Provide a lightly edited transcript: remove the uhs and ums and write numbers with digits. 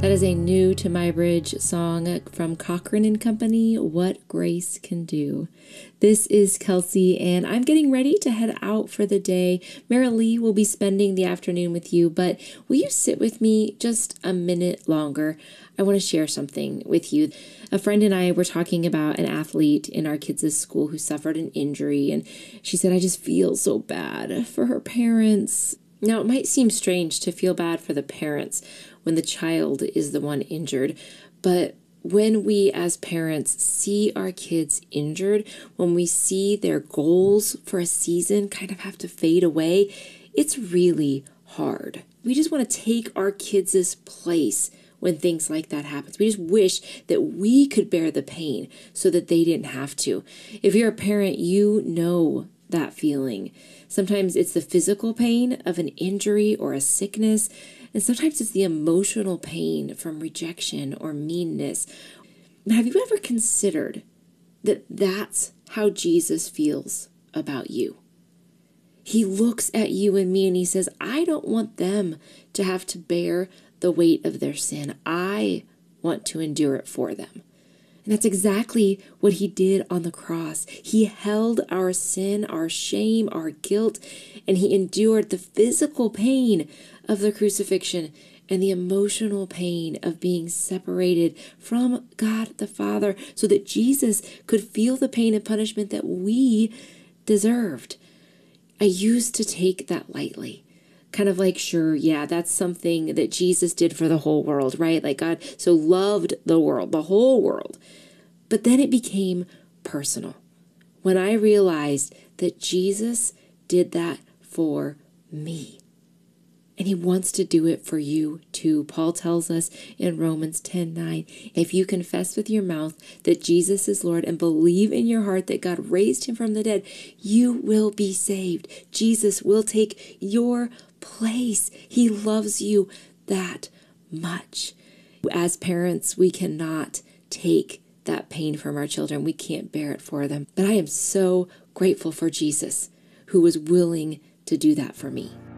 That is a new to my bridge song from Cochran and Company, What Grace Can Do. This is Kelsey, and I'm getting ready to head out for the day. Mary Lee will be spending the afternoon with you, but will you sit with me just a minute longer? I want to share something with you. A friend and I were talking about an athlete in our kids' school who suffered an injury, and she said, I just feel so bad for her parents. Now, it might seem strange to feel bad for the parents when the child is the one injured, but when we as parents see our kids injured, when we see their goals for a season kind of have to fade away, it's really hard. We just want to take our kids' place when things like that happens. We just wish that we could bear the pain so that they didn't have to. If you're a parent, you know that feeling. Sometimes it's the physical pain of an injury or a sickness, and sometimes it's the emotional pain from rejection or meanness. Have you ever considered that that's how Jesus feels about you? He looks at you and me and he says, I don't want them to have to bear the weight of their sin. I want to endure it for them. And that's exactly what he did on the cross. He held our sin, our shame, our guilt, and he endured the physical pain of the crucifixion and the emotional pain of being separated from God the Father so that Jesus could feel the pain and punishment that we deserved. I used to take that lightly. Kind of like, sure, yeah, that's something that Jesus did for the whole world, right? Like God so loved the world, the whole world. But then it became personal when I realized that Jesus did that for me. And he wants to do it for you too. Paul tells us in Romans 10:9, if you confess with your mouth that Jesus is Lord and believe in your heart that God raised him from the dead, you will be saved. Jesus will take your place. He loves you that much. As parents, we cannot take that pain from our children. We can't bear it for them. But I am so grateful for Jesus, who was willing to do that for me.